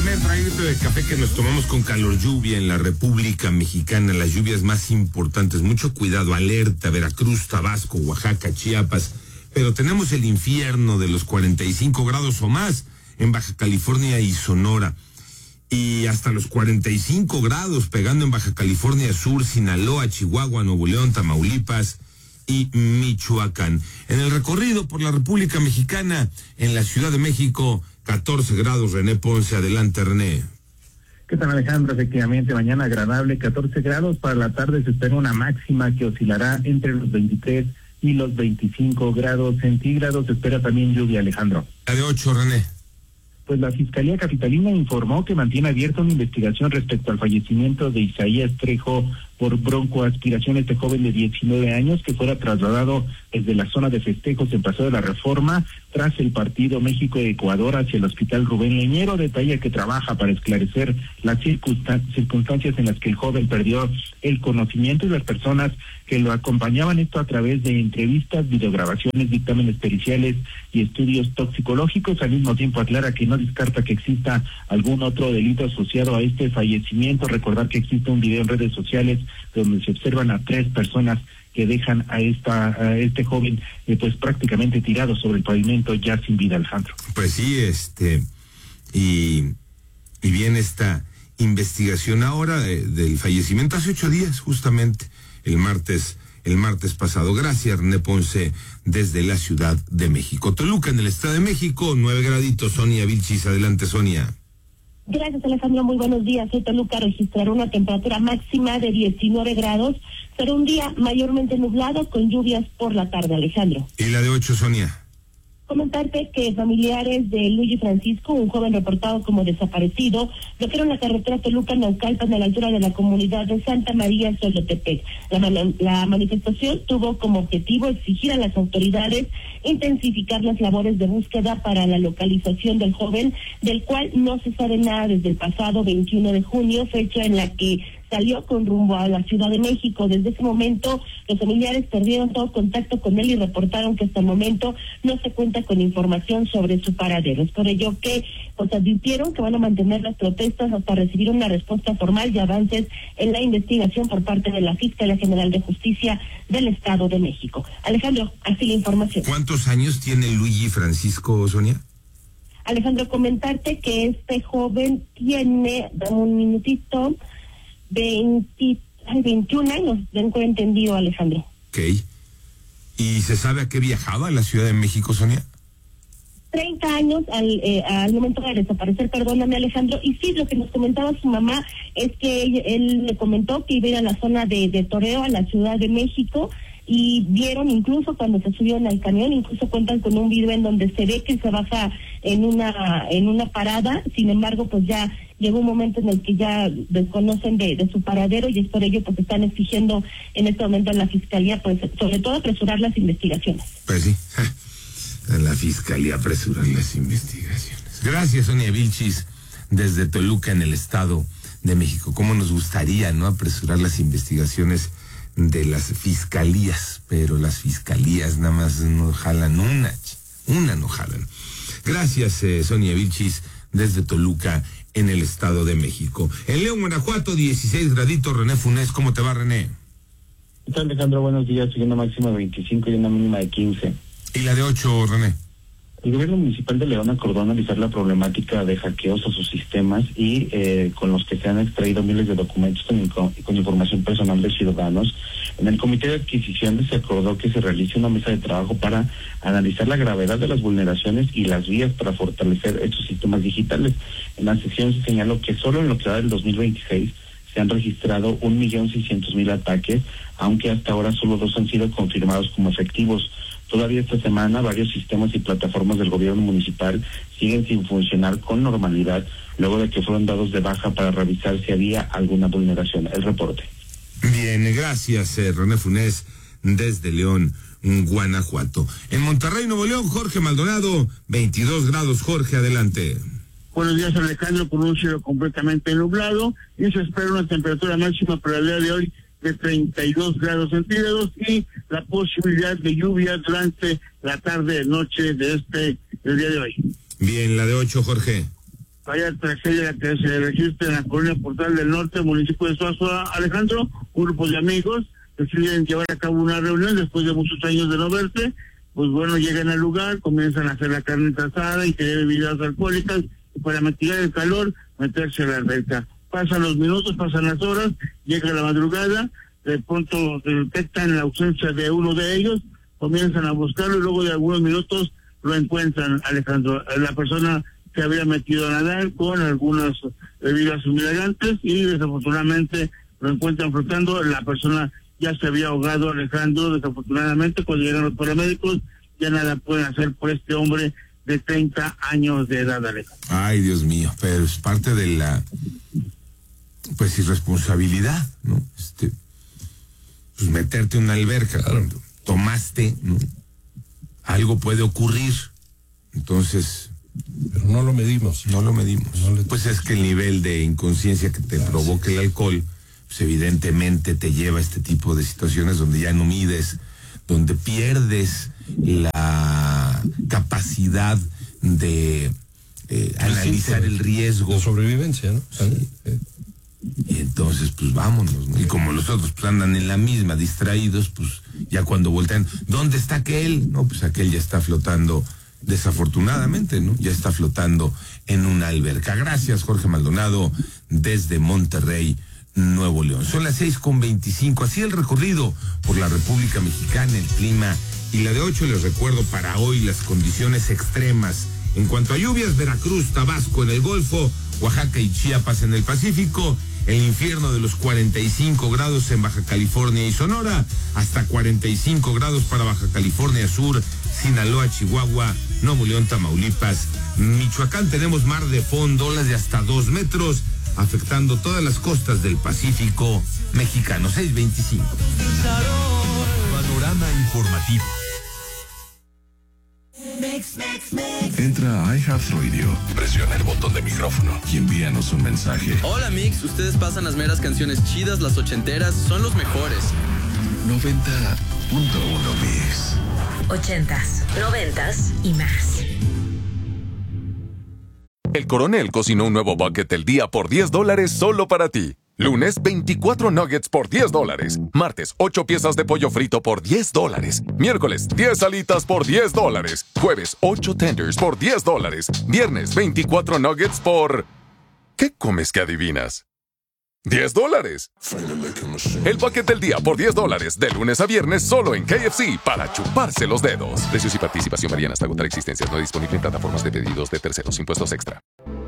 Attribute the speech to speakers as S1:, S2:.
S1: René, traído de café que nos tomamos con calor, lluvia en la República Mexicana, las lluvias más importantes, mucho cuidado, alerta, Veracruz, Tabasco, Oaxaca, Chiapas, pero tenemos el infierno de los 45 grados o más en Baja California y Sonora, y hasta los 45 grados pegando en Baja California Sur, Sinaloa, Chihuahua, Nuevo León, Tamaulipas y Michoacán. En el recorrido por la República Mexicana, en la Ciudad de México, 14 grados, René Ponce. Adelante, René.
S2: ¿Qué tal, Alejandro? Efectivamente, mañana agradable, 14 grados. Para la tarde se espera una máxima que oscilará entre los 23 y los 25 grados centígrados. Se espera también lluvia, Alejandro.
S1: La de 8, René.
S2: Pues la Fiscalía Capitalina informó que mantiene abierta una investigación respecto al fallecimiento de Isaías Trejo por broncoaspiración, este joven de 19 años que fuera trasladado desde la zona de festejos en Paseo de la Reforma tras el partido México-Ecuador hacia el Hospital Rubén Leñero. Detalla que trabaja para esclarecer las circunstancias en las que el joven perdió el conocimiento, y las personas que lo acompañaban, esto a través de entrevistas, videograbaciones, dictámenes periciales y estudios toxicológicos. Al mismo tiempo aclara que no descarta que exista algún otro delito asociado a este fallecimiento. Recordar que existe un video en redes sociales donde se observan a 3 personas que dejan a este joven pues prácticamente tirado sobre el pavimento, ya sin vida, Alejandro.
S1: Pues sí, y viene esta investigación ahora del fallecimiento hace 8 días, justamente el martes pasado. Gracias, René Ponce, desde la Ciudad de México. Toluca, en el Estado de México, 9 graditos. Sonia Vilchis, adelante, Sonia.
S3: Gracias, Alejandro. Muy buenos días. Hoy Toluca registrará una temperatura máxima de 19 grados. Será un día mayormente nublado con lluvias por la tarde, Alejandro.
S1: ¿Y la de 8, Sonia?
S3: Comentarte que familiares de Luigi Francisco, un joven reportado como desaparecido, bloquearon la carretera Toluca-Naucalpan a la altura de la comunidad de Santa María Solotepec. La manifestación tuvo como objetivo exigir a las autoridades intensificar las labores de búsqueda para la localización del joven, del cual no se sabe nada desde el pasado 21 de junio, fecha en la que salió con rumbo a la Ciudad de México. Desde ese momento, los familiares perdieron todo contacto con él y reportaron que hasta el momento no se cuenta con información sobre su paradero. Es por ello que pues advirtieron que van a mantener las protestas hasta recibir una respuesta formal y avances en la investigación por parte de la Fiscalía General de Justicia del Estado de México. Alejandro, así la información.
S1: ¿Cuántos años tiene Luigi Francisco, Sonia?
S3: Alejandro, comentarte que este joven tiene, dame un minutito, 21 años, tengo entendido, Alejandro.
S1: Ok. ¿Y se sabe a qué viajaba a la Ciudad de México, Sonia?
S3: 30 años al momento de desaparecer, perdóname, Alejandro. Y sí, lo que nos comentaba su mamá es que él le comentó que iba a ir a la zona de Toreo, a la Ciudad de México, y vieron incluso cuando se subieron al camión, incluso cuentan con un video en donde se ve que se baja en una parada. Sin embargo, pues ya llegó un momento en el que ya desconocen de su paradero, y es por ello pues están exigiendo en este momento a la Fiscalía, pues sobre todo apresurar las investigaciones.
S1: Pues sí, a la Fiscalía apresurar las investigaciones. Gracias, Sonia Vilchis, desde Toluca, en el Estado de México. Cómo nos gustaría, ¿no?, apresurar las investigaciones de las fiscalías, pero las fiscalías nada más no jalan una no jalan. Gracias, Sonia Vilchis, desde Toluca, en el Estado de México. En León, Guanajuato, 16 graditos. René Funes, ¿cómo te va, René?
S2: ¿Qué tal, Alejandro? Buenos días. Una máxima de 25 y una mínima de 15.
S1: ¿Y la de 8, René?
S2: El gobierno municipal de León acordó analizar la problemática de hackeos a sus sistemas y con los que se han extraído miles de documentos con información personal de ciudadanos. En el comité de adquisiciones se acordó que se realice una mesa de trabajo para analizar la gravedad de las vulneraciones y las vías para fortalecer estos sistemas digitales. En la sesión se señaló que solo en lo que va del 2026 se han registrado 1.600.000 ataques, aunque hasta ahora solo 2 han sido confirmados como efectivos. Todavía esta semana varios sistemas y plataformas del gobierno municipal siguen sin funcionar con normalidad, luego de que fueron dados de baja para revisar si había alguna vulneración. El reporte.
S1: Bien, gracias, René Funes, desde León, Guanajuato. En Monterrey, Nuevo León, Jorge Maldonado, 22 grados. Jorge, adelante.
S4: Buenos días, Alejandro, con un cielo completamente nublado y se espera una temperatura máxima para el día de hoy de 32 grados centígrados y la posibilidad de lluvia durante la tarde noche del día de hoy.
S1: Bien, la de 8, Jorge.
S4: Vaya tragedia que se registra en la colonia Portal del Norte, municipio de Suazua. Alejandro, un grupo de amigos deciden llevar a cabo una reunión después de muchos años de no verse. Pues bueno, llegan al lugar, comienzan a hacer la carne asada y tener bebidas alcohólicas, y para mitigar el calor, meterse a la alberca. Pasan los minutos, pasan las horas, llega la madrugada, de pronto detectan la ausencia de uno de ellos, comienzan a buscarlo y luego de algunos minutos lo encuentran, Alejandro. La persona se había metido a nadar con algunas bebidas embriagantes y desafortunadamente lo encuentran flotando. La persona ya se había ahogado, Alejandro. Desafortunadamente, cuando llegan los paramédicos, ya nada pueden hacer por este hombre de 30 años de edad, Alejandro.
S1: Ay, Dios mío, pero es parte de la, pues, irresponsabilidad, ¿no? Pues meterte en una alberca, cuando tomaste, ¿no? Algo puede ocurrir, entonces...
S5: Pero no lo medimos.
S1: No lo medimos. Pues es que el nivel de inconsciencia que te provoca el alcohol, pues evidentemente te lleva a este tipo de situaciones donde ya no mides, donde pierdes la capacidad de analizar el riesgo.
S5: De sobrevivencia, ¿no?
S1: Sí. Y entonces, pues vámonos, ¿no? Y como los otros pues andan en la misma, distraídos, pues ya cuando voltean, ¿dónde está aquel? No, pues aquel ya está flotando, desafortunadamente, ¿no? Ya está flotando en una alberca. Gracias, Jorge Maldonado, desde Monterrey, Nuevo León. Son las 6:25, así el recorrido por la República Mexicana, el clima y la de 8, les recuerdo para hoy las condiciones extremas. En cuanto a lluvias, Veracruz, Tabasco en el Golfo, Oaxaca y Chiapas en el Pacífico, el infierno de los 45 grados en Baja California y Sonora, hasta 45 grados para Baja California Sur, Sinaloa, Chihuahua, Nuevo León, Tamaulipas, Michoacán. Tenemos mar de fondo, olas de hasta 2 metros, afectando todas las costas del Pacífico mexicano. 6:25.
S6: Panorama informativo.
S7: Entra a iHeartRadio, presiona el botón de micrófono y envíanos un mensaje.
S8: Hola Mix, ustedes pasan las meras canciones chidas, las ochenteras, son los mejores.
S7: 90.1 Mix.
S9: 80s, 90s y más.
S10: El Coronel cocinó un nuevo bucket del día por $10 solo para ti. Lunes, 24 nuggets por $10. Martes, 8 piezas de pollo frito por $10. Miércoles, 10 alitas por $10. Jueves, 8 tenders por $10. Viernes, 24 nuggets por... ¿Qué comes que adivinas? $10. El bucket del día por $10, de lunes a viernes solo en KFC, para chuparse los dedos. Precios y participación varían hasta agotar existencias. No disponible en plataformas de pedidos de terceros. Impuestos extra.